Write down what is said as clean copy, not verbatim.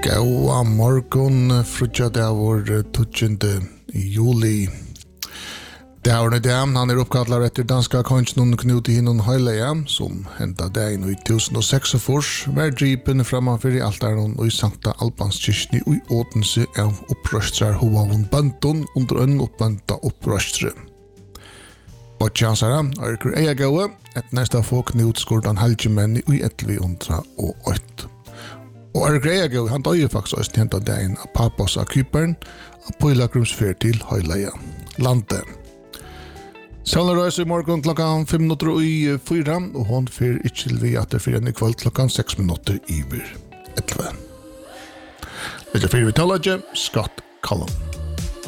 Gåa morgon frutja det vår 20 juli. Dagen dem, han uppkallad etter danska kongen Knut Hinnon Høyleia, som hentet dagen i 1006 var dripen framfor i altaren og i Sankta Albans kyrkni i Ådense av opprøstrar hovavun banton under en oppbanta opprøstre. Bortjansara, Arkur Eiagåe, et næsta få Knut skordan halvgemenni i 1108. Og Arkur Eiagåe, han døg faktisk også hentet dagen av Papos av Kypern, av Pøylagrumsfer til Høyleia landet. Sjølen røys i morgen klokkan 5:04, og hun fyrer ikke til vi at det fyrer i kveld klokkan 6:11. Litt fyrer vi taler ikke, Scott Callum.